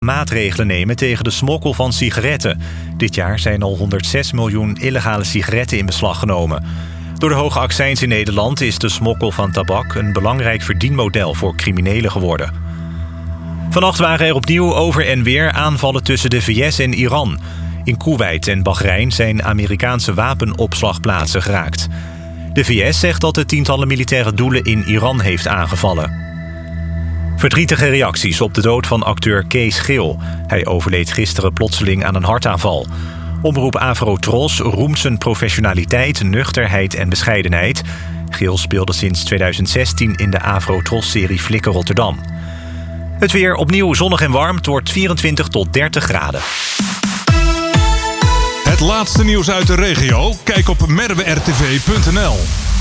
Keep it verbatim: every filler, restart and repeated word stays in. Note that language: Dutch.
maatregelen nemen tegen de smokkel van sigaretten. Dit jaar zijn al honderdzes miljoen illegale sigaretten in beslag genomen. Door de hoge accijns in Nederland is de smokkel van tabak een belangrijk verdienmodel voor criminelen geworden. Vannacht waren er opnieuw over en weer aanvallen tussen de V S en Iran. In Koeweit en Bahrein zijn Amerikaanse wapenopslagplaatsen geraakt. De V S zegt dat het tientallen militaire doelen in Iran heeft aangevallen. Verdrietige reacties op de dood van acteur Kees Geel. Hij overleed gisteren plotseling aan een hartaanval. Omroep Afro-Tros roemt zijn professionaliteit, nuchterheid en bescheidenheid. Geel speelde sinds tweeduizend zestien in de Afro-Tros-serie Flikker Rotterdam. Het weer opnieuw zonnig en warm. Het wordt vierentwintig tot dertig graden. Het laatste nieuws uit de regio? Kijk op merwe r t v punt n l.